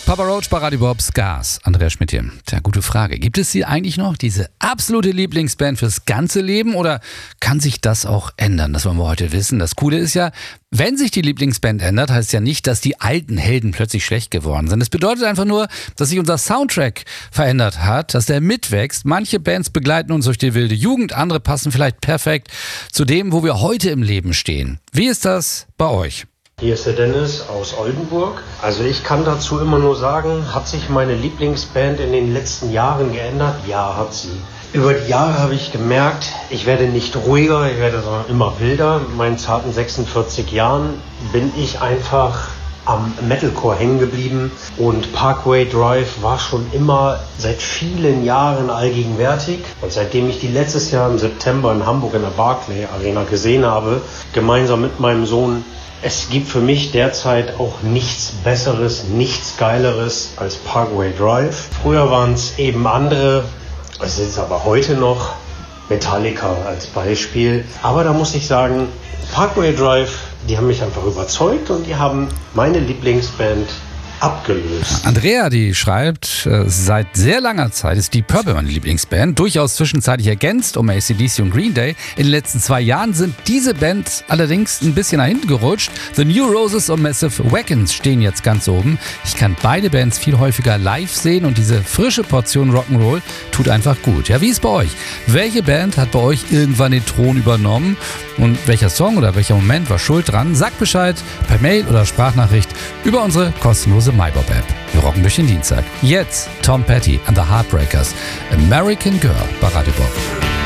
Papa Roach bei Radio Bob Scars. Andreas Schmidt hier. Tja, gute Frage. Gibt es sie eigentlich noch, diese absolute Lieblingsband fürs ganze Leben, oder kann sich das auch ändern? Das wollen wir heute wissen. Das Coole ist ja, wenn sich die Lieblingsband ändert, heißt ja nicht, dass die alten Helden plötzlich schlecht geworden sind. Es bedeutet einfach nur, dass sich unser Soundtrack verändert hat, dass der mitwächst. Manche Bands begleiten uns durch die wilde Jugend, andere passen vielleicht perfekt zu dem, wo wir heute im Leben stehen. Wie ist das bei euch? Hier ist der Dennis aus Oldenburg. Also ich kann dazu immer nur sagen, hat sich meine Lieblingsband in den letzten Jahren geändert? Ja, hat sie. Über die Jahre habe ich gemerkt, ich werde nicht ruhiger, ich werde sondern immer wilder. In meinen zarten 46 Jahren bin ich einfach am Metalcore hängen geblieben und Parkway Drive war schon immer seit vielen Jahren allgegenwärtig. Und seitdem ich die letztes Jahr im September in Hamburg in der Barclay Arena gesehen habe, gemeinsam mit meinem Sohn, es gibt für mich derzeit auch nichts Besseres, nichts Geileres als Parkway Drive. Früher waren es eben andere, es ist aber heute noch Metallica als Beispiel. Aber da muss ich sagen, Parkway Drive, die haben mich einfach überzeugt und die haben meine Lieblingsband abgelöst. Andrea, die schreibt, seit sehr langer Zeit ist Deep Purple meine Lieblingsband, durchaus zwischenzeitlich ergänzt um AC/DC und Green Day. In den letzten 2 Jahren sind diese Bands allerdings ein bisschen nach hinten gerutscht. The New Roses und Massive Wagons stehen jetzt ganz oben. Ich kann beide Bands viel häufiger live sehen und diese frische Portion Rock'n'Roll tut einfach gut. Ja, wie ist bei euch? Welche Band hat bei euch irgendwann den Thron übernommen? Und welcher Song oder welcher Moment war schuld dran? Sagt Bescheid per Mail oder Sprachnachricht über unsere kostenlose MyBob-App. Wir rocken durch den Dienstag. Jetzt Tom Petty and the Heartbreakers, American Girl bei Radio Bob.